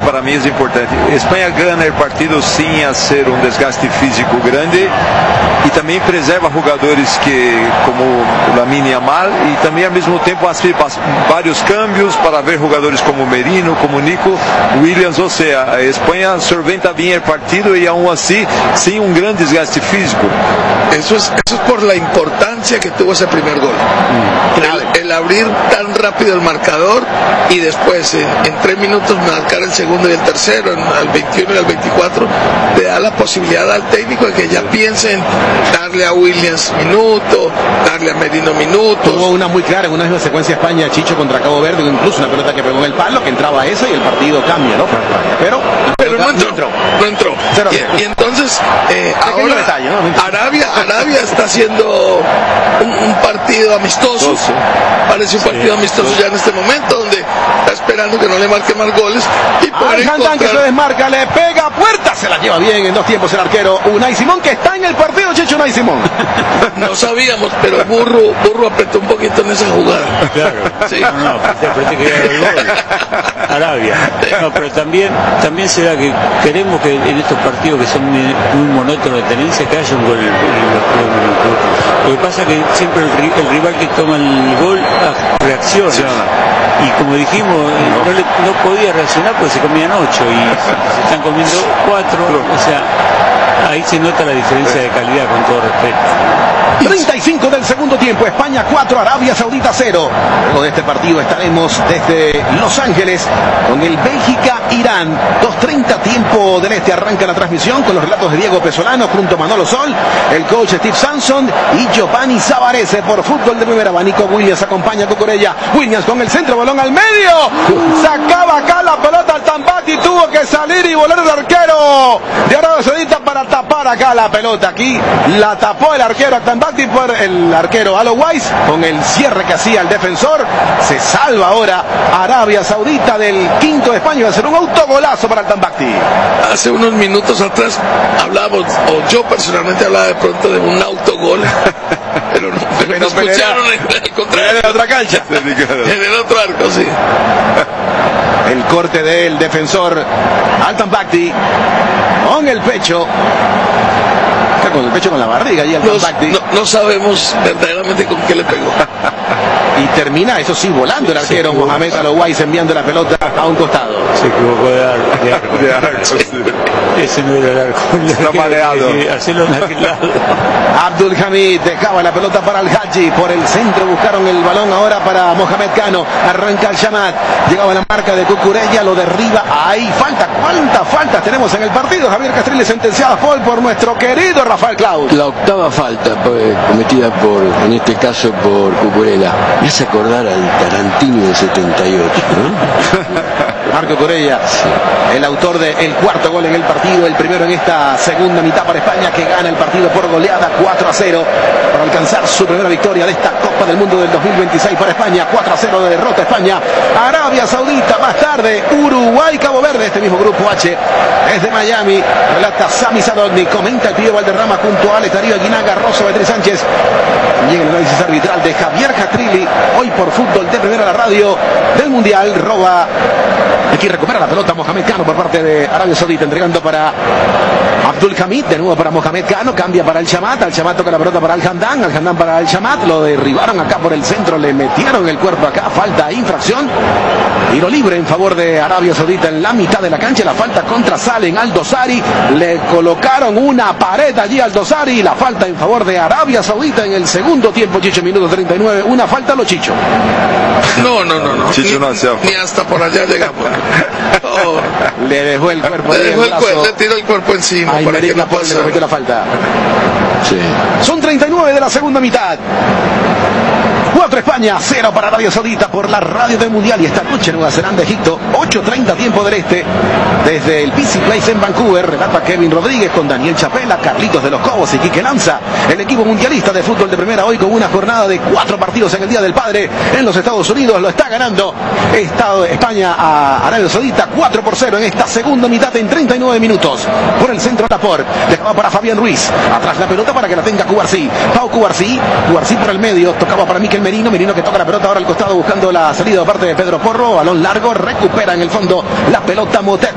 para mí es importante. España gana el partido sin hacer un desgaste físico grande y también preserva jugadores que, como Lamine Yamal, y también al mismo tiempo hace varios cambios para ver jugadores como Merino, como Nico Williams. O sea, España solventa bien el partido y aún así sin un gran desgaste físico. Eso es por la importancia que tuvo ese primer gol. El abrir tan rápido el marcador y después en 3 minutos marcar el segundo y el tercero, al 21 y al 24, le da la posibilidad al técnico de que ya piense en darle a Williams minuto, darle a Merino minutos. Tuvo una muy clara en una misma secuencia España, Chicho, contra Cabo Verde, incluso una pelota que pegó en el palo, que entraba esa y el partido cambia, ¿no? Pero no entró. Y entonces ahora detalle, ¿no? Arabia está haciendo un partido amistoso. Parece un partido amistoso ya en este momento, donde está esperando que no le marque más goles. Y puede encontrar... que se desmarca, le pega a puerta, se la lleva bien en 2 tiempos el arquero Unai Simón, que está en el partido, Chicho. Unai Simón. No sabíamos, pero Burro apretó un poquito en esa jugada. Claro. Sí. Parece que era el gol. Arabia. No, pero también se da que queremos que en estos partidos que son muy monótonos de tenencia, que haya un gol. Lo que pasa es que siempre el rival que toma el gol reacciona. Y como dijimos, no podía reaccionar porque se comían 8 y se están comiendo 4. O sea, ahí se nota la diferencia de calidad, con todo respeto. 35 del segundo tiempo, España 4, Arabia Saudita 0. Luego de este partido estaremos desde Los Ángeles con el Bélgica-Irán. 2:30 tiempo del este, arranca la transmisión con los relatos de Diego Pesolano junto a Manolo Sol, el coach Steve Sanson y Giovanni Savarese. Por Fútbol de Primera va Nico Williams, acompaña a Cucurella. Williams con el centro, balón al medio. Sacaba acá la pelota al Tambati, tuvo que salir y volar el arquero de Arabia Saudita para tapar acá la pelota. Aquí la tapó el arquero al Tambati por el arquero Alo Weiss con el cierre que hacía el defensor. Se salva ahora Arabia Saudita del quinto de España. Va a ser un autogolazo para el Tambati. Hace unos minutos atrás hablábamos, o yo personalmente hablaba de pronto de un autogol, pero no escucharon el contrario. En la otra cancha. En el otro arco, sí. El corte del defensor al Tambati con el pecho. Con el pecho, con la barriga y el Tambati. No sabemos verdaderamente con qué le pegó. Y termina, eso sí, volando el arquero Mohamed Alo Weiss, enviando la pelota a un costado. Se equivocó de arco. Sí. Ese no era el arco. Está mareado. Hacerlo en aquel lado. Abdul Hamid dejaba la pelota para el Haji. Por el centro buscaron el balón ahora para Mohamed Cano. Arranca el Shamat. Llegaba la marca de Cucurella, lo derriba. Ahí falta. ¿Cuántas faltas tenemos en el partido? Javier Castrilli sentenciada por nuestro querido Rafael Claus. La octava falta cometida en este caso por Cucurella. Me hace acordar al Tarantino del 78, ¿no? Marco Cucurella, el autor del cuarto gol en el partido, el primero en esta segunda mitad para España, que gana el partido por goleada 4-0 para alcanzar su primera victoria de esta Copa del Mundo del 2026 para España. 4-0 de derrota España. Arabia Saudita, más tarde Uruguay, Cabo Verde, este mismo grupo H. Desde Miami, relata Sami Sadogni, comenta el Pío Valderrama junto a Alex Darío Aguinaga, Rosso Beatriz Sánchez. Llega el análisis arbitral de Javier Castrilli, hoy por Fútbol de Primera, la radio del Mundial. Roba, aquí recupera la pelota Mohamed Cano por parte de Arabia Saudita, entregando para Abdul Hamid, de nuevo para Mohamed Cano, cambia para el Shamat, al Shamat toca la pelota para Al Hamdan para el Shamat, lo derribaron acá por el centro, le metieron el cuerpo acá, falta, infracción, tiro libre en favor de Arabia Saudita en la mitad de la cancha, la falta contra Salen al Dosari, le colocaron una pared allí al Dosari, la falta en favor de Arabia Saudita en el segundo tiempo, Chicho, minuto 39, una falta a los Chicho. No. Chicho no hacía. Ni hasta por allá llegamos. Oh. Le dejó el cuerpo. Le tiró el cuerpo encima. Ahí para que no le cometió la falta. Sí. Son 39 de la segunda mitad. 4 España, 0 para Arabia Saudita por la radio del Mundial. Y esta noche Nueva Zelanda, Egipto, 8:30 tiempo del este. Desde el BC Place en Vancouver, relata Kevin Rodríguez con Daniel Chapela, Carlitos de los Cobos y Quique Lanza. El equipo mundialista de fútbol de primera hoy con una jornada de 4 partidos en el Día del Padre en los Estados Unidos. Lo está ganando España a Arabia Saudita 4-0 en esta segunda mitad en 39 minutos. Por el centro Laporte, dejaba para Fabián Ruiz. Atrás la pelota para que la tenga Cubarsí. Pau Cubarsí por el medio, tocaba para Miquel Merino que toca la pelota ahora al costado buscando la salida de parte de Pedro Porro. Balón largo, recupera en el fondo la pelota Motet.